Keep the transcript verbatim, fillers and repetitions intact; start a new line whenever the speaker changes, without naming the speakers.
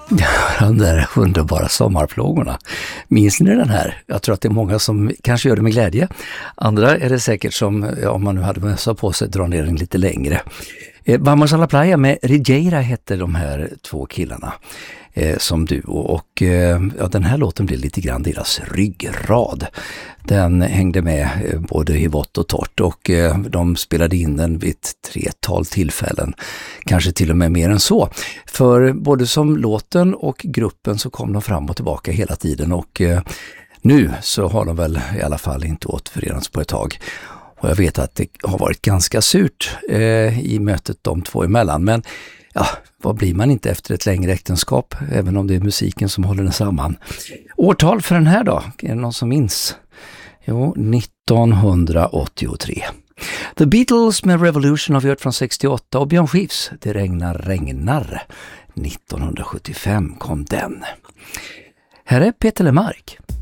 De där underbara sommarplågorna. Minns ni den här? Jag tror att det är många som kanske gör det med glädje. Andra är det säkert som, ja, om man nu hade mössa på sig, dra ner den lite längre. Eh, Vamos a la playa med Rigeira hette de här två killarna eh, som duo. Och eh, ja, den här låten blev lite grann deras ryggrad. Den hängde med eh, både i vått och torrt, och eh, de spelade in den vid ett tretal tillfällen. Kanske till och med mer än så. För både som låten och gruppen så kom de fram och tillbaka hela tiden, och eh, nu så har de väl i alla fall inte återförenats på ett tag. Och jag vet att det har varit ganska surt eh, i mötet de två emellan. Men ja, vad blir man inte efter ett längre äktenskap, även om det är musiken som håller den samman. Årtal för den här då, är det någon som minns? Jo, nittonhundraåttiotre. The Beatles med Revolution har vi hört från sextioåtta, och Björn Skifs, Det regnar regnar. nittonhundrasjuttiofem kom den. Här är Peter Lemark.